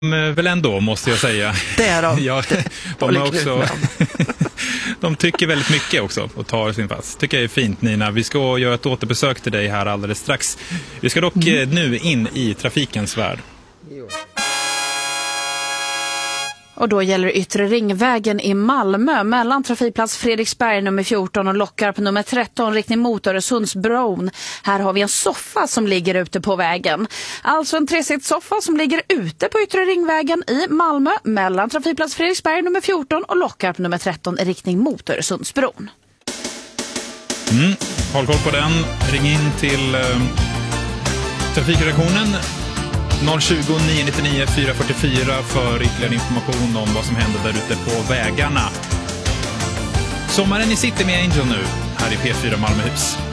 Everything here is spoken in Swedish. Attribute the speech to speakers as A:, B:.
A: väl ändå, måste jag säga.
B: Det är de.
A: Ja, de är också... De tycker väldigt mycket också och tar sin pass. Tycker jag är fint, Nina. Vi ska göra ett återbesök till dig här alldeles strax. Vi ska dock nu in i trafikens värld.
C: Och då gäller det Yttre Ringvägen i Malmö mellan trafikplats Fredriksberg nummer 14 och Lockarp nummer 13 riktning mot Öresundsbron. Här har vi en soffa som ligger ute på vägen. Alltså en tresitssoffa som ligger ute på Yttre Ringvägen i Malmö mellan trafikplats Fredriksberg nummer 14 och Lockarp nummer 13 riktning mot Öresundsbron.
A: Håll koll på den. Ring in till trafikredaktionen 020 999 444 för ytterligare information om vad som händer där ute på vägarna. Sommaren i City med Angel nu, här i P4 Malmöhus.